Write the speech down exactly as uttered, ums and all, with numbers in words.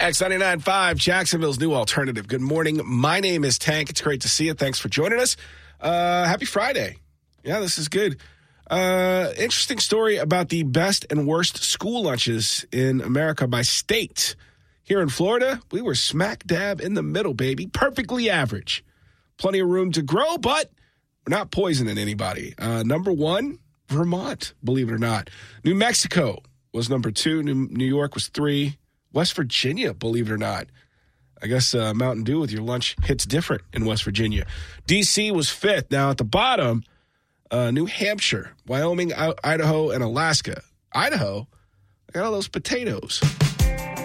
X ninety-nine point five, Jacksonville's new alternative. Good morning. My name is Tank. It's great to see you. Thanks for joining us. Uh, happy Friday. Yeah, this is good. Uh, interesting story about the best and worst school lunches in America by state. Here in Florida, we were smack dab in the middle, baby. Perfectly average. Plenty of room to grow, but we're not poisoning anybody. Uh, number one, Vermont, believe it or not. New Mexico was number two. New, New York was three. West Virginia, believe it or not. I guess uh, Mountain Dew with your lunch hits different in West Virginia. D C was fifth. Now at the bottom, uh, New Hampshire, Wyoming, I- Idaho, and Alaska. Idaho, I got all those potatoes.